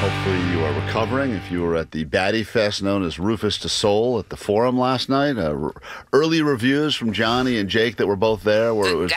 Hopefully you are recovering. If you were at the Baddie Fest known as Rufus to Soul at the Forum last night, early reviews from Johnny and Jake that were both there. Where it was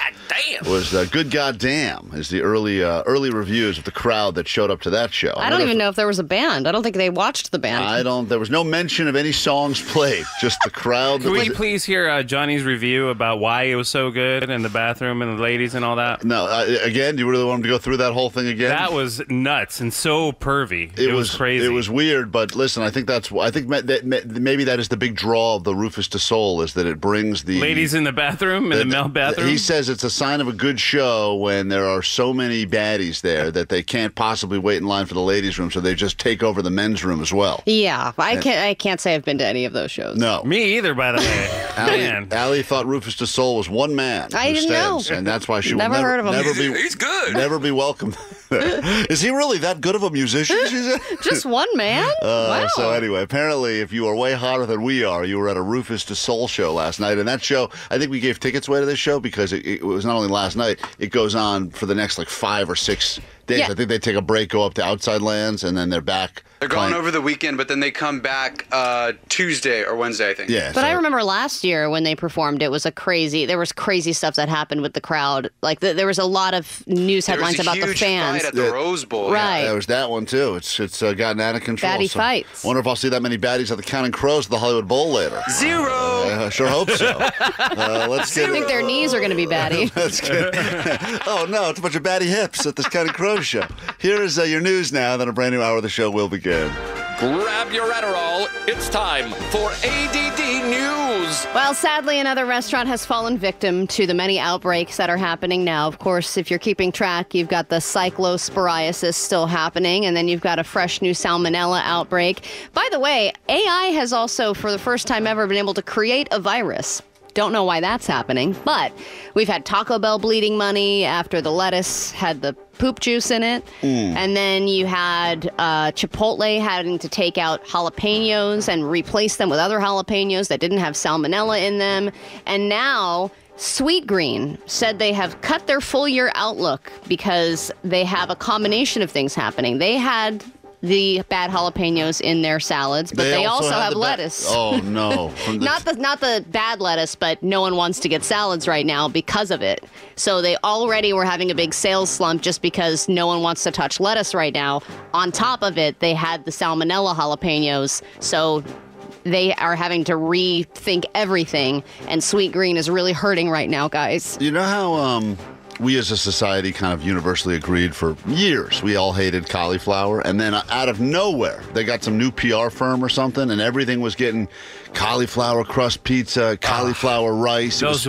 good goddamn is the early reviews of the crowd that showed up to that show. I don't even know if there was a band. I don't think they watched the band. There was no mention of any songs played. Just the crowd. Can we please hear Johnny's review about why it was so good in the bathroom and the ladies and all that? No, again, do you really want him to go through that whole thing again? That was nuts and so pervy. It was crazy. It was weird, but listen, I think maybe that is the big draw of the Rufus to Soul is that it brings the ladies in the bathroom, in the male bathroom. He says it's a sign of a good show when there are so many baddies there that they can't possibly wait in line for the ladies' room, so they just take over the men's room as well. Yeah, I can't say I've been to any of those shows. No, me either. By the way, Allie thought Rufus to Soul was one man. I didn't know, and that's why she never will heard of him. He's good. Never be welcome. Is he really that good of a musician? She said? Just one man? Wow. So anyway, apparently, if you are way hotter than we are, you were at a Rufus to Soul show last night. And that show, I think we gave tickets away to this show because it was not only last night, it goes on for the next 5 or 6 days. Yeah. I think they take a break, go up to Outside Lands, and then they're back. They're gone over the weekend, but then they come back Tuesday or Wednesday, I think. Yeah. But I remember last year when they performed, there was crazy stuff that happened with the crowd. There was a lot of news headlines about the fans. There was a huge fight at the Rose Bowl. Right. Yeah, there was that one, too. It's gotten out of control. Baddie fights. I wonder if I'll see that many baddies at the Counting Crows at the Hollywood Bowl later. 0. I sure hope so. I think their knees are going to be baddie. That's good. Oh, no, it's a bunch of baddie hips at this Counting Crows show. Here is your news now, then a brand new hour of the show will begin. Grab your Adderall. It's time for ADD News. Well, sadly, another restaurant has fallen victim to the many outbreaks that are happening now. Of course, if you're keeping track, you've got the cyclosporiasis still happening, and then you've got a fresh new salmonella outbreak. By the way, AI has also, for the first time ever, been able to create a virus. Don't know why that's happening, but we've had Taco Bell bleeding money after the lettuce had the poop juice in it. And then you had Chipotle having to take out jalapenos and replace them with other jalapenos that didn't have salmonella in them. And now Sweetgreen said they have cut their full year outlook because they have a combination of things happening. They had the bad jalapenos in their salads, but they also have lettuce. Oh no! Not the bad lettuce, but no one wants to get salads right now because of it. So they already were having a big sales slump just because no one wants to touch lettuce right now. On top of it, they had the salmonella jalapenos, so they are having to rethink everything. And Sweetgreen is really hurting right now, guys. You know how we as a society kind of universally agreed for years we all hated cauliflower, and then out of nowhere they got some new PR firm or something, and everything was getting cauliflower crust pizza, cauliflower rice. Those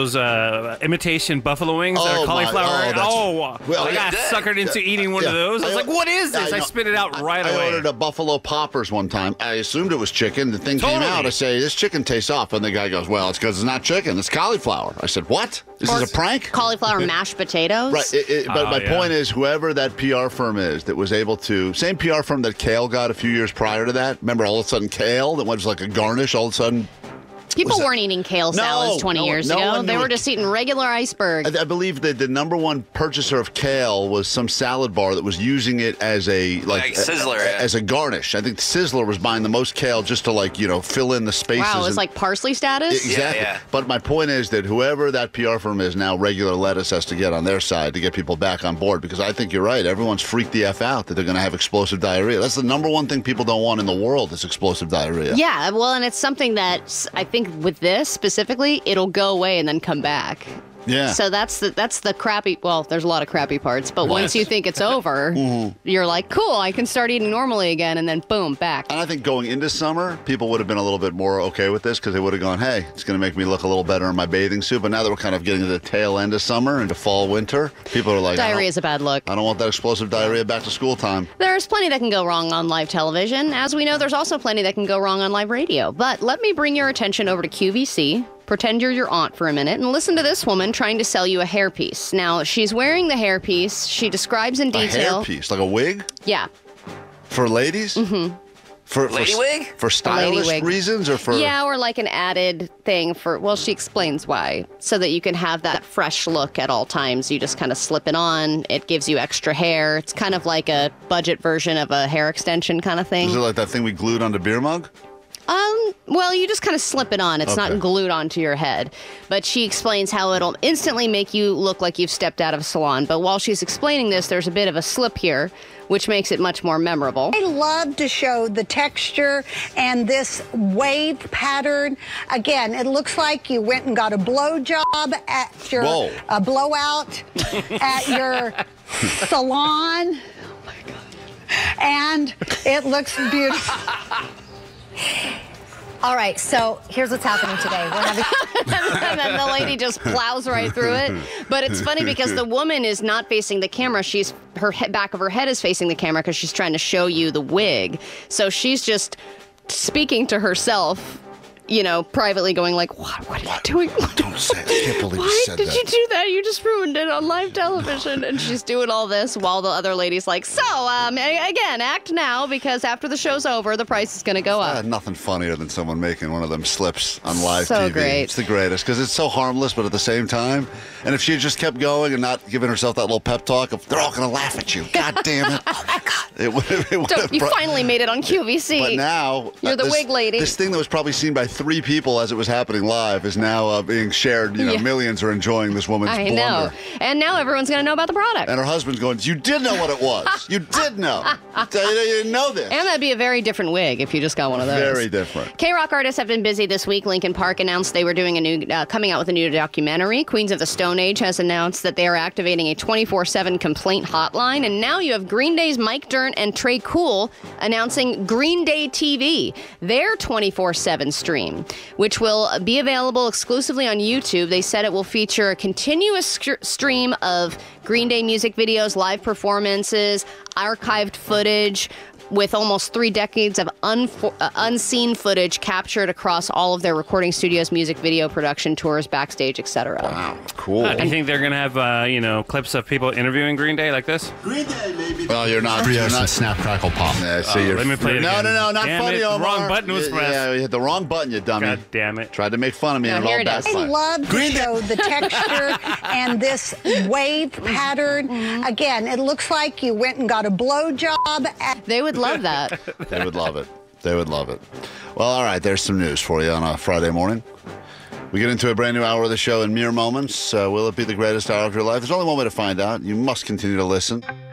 imitation buffalo wings that are cauliflower. I got suckered into eating one of those. I was like, what is this? I spit it out right away. I ordered a Buffalo Poppers one time. I assumed it was chicken. The thing came out. I say, this chicken tastes off. And the guy goes, well, it's because it's not chicken. It's cauliflower. I said, what? Is this a prank? Cauliflower mashed potatoes? Right. But my point is, whoever that PR firm is that was able to, same PR firm that Kale got a few years prior to that. Remember, all of a sudden, Kale, that was like a garnish, all of a sudden, people weren't eating kale salads 20 years ago. They were just eating regular iceberg. I believe that the number one purchaser of kale was some salad bar that was using it as a Sizzler, as a garnish. I think Sizzler was buying the most kale just to fill in the spaces. Wow, it's like parsley status? Exactly. Yeah. But my point is that whoever that PR firm is now, regular lettuce has to get on their side to get people back on board, because I think you're right. Everyone's freaked the F out that they're going to have explosive diarrhea. That's the number one thing people don't want in the world is explosive diarrhea. Yeah, well, and it's something that I think with this specifically, it'll go away and then come back. Yeah. So that's the crappy, well, there's a lot of crappy parts, but once you think it's over, you're like, cool, I can start eating normally again, and then boom, back. And I think going into summer, people would have been a little bit more okay with this because they would have gone, hey, it's going to make me look a little better in my bathing suit. But now that we're kind of getting to the tail end of summer, into fall, winter, people are like, diarrhea is a bad look. I don't want that explosive diarrhea back to school time. There's plenty that can go wrong on live television. As we know, there's also plenty that can go wrong on live radio. But let me bring your attention over to QVC. Pretend you're your aunt for a minute and listen to this woman trying to sell you a hairpiece. Now, she's wearing the hairpiece. She describes in detail. A hairpiece? Like a wig? Yeah. For ladies? Mm-hmm. Lady wig? For stylish reasons or for... Yeah, or like an added thing for... Well, she explains why. So that you can have that fresh look at all times. You just kind of slip it on. It gives you extra hair. It's kind of like a budget version of a hair extension kind of thing. Is it like that thing we glued on the beer mug? Well, you just kind of slip it on. It's not glued onto your head. But she explains how it'll instantly make you look like you've stepped out of a salon. But while she's explaining this, there's a bit of a slip here, which makes it much more memorable. I love to show the texture and this wave pattern. Again, it looks like you went and got a blowjob at your blowout at your salon. Oh my God. And it looks beautiful. All right, so here's what's happening today. We're having and then the lady just plows right through it. But it's funny because the woman is not facing the camera. Back of her head is facing the camera because she's trying to show you the wig. So she's just speaking to herself, you know, privately going like, what are you doing? Don't say it. I can't believe you said that. Why did you do that? You just ruined it on live television. And she's doing all this while the other lady's like, so, again, act now because after the show's over, the price is going to go up. Nothing funnier than someone making one of them slips on live so TV. Great. It's the greatest because it's so harmless, but at the same time, and if she had just kept going and not giving herself that little pep talk of, they're all going to laugh at you. God damn it. Oh, my God. You finally made it on QVC. But now, you're the wig lady. This thing that was probably seen by 3 people as it was happening live is now being shared. You know, millions are enjoying this woman's blunder. I know. And now everyone's going to know about the product. And her husband's going, you did know what it was. You did know. You didn't know this. And that'd be a very different wig if you just got one of those. Very different. K-Rock artists have been busy this week. Linkin Park announced they were doing coming out with a new documentary. Queens of the Stone Age has announced that they are activating a 24/7 complaint hotline. And now you have Green Day's Mike Dirnt and Trey Cool announcing Green Day TV, their 24/7 stream, which will be available exclusively on YouTube. They said it will feature a continuous stream of Green Day music videos, live performances, archived footage, with almost 3 decades of unseen footage captured across all of their recording studios, music video production, tours, backstage, etc. Wow, cool. Do you think they're going to have, clips of people interviewing Green Day like this? Green Day, maybe. Well, you're not Snap, Crackle, Pop. Yeah, let me play it again. No, not damn funny, it, Omar. Wrong button was pressed. Yeah, you hit the wrong button, you dummy. God damn it. Tried to make fun of me and it all backfired. I love to show the texture and this wave pattern. Again, it looks like you went and got a blowjob at... They would love that. They would love it. They would love it. Well, all right, there's some news for you on a Friday morning. We get into a brand new hour of the show in mere moments. Will it be the greatest hour of your life? There's only one way to find out. You must continue to listen.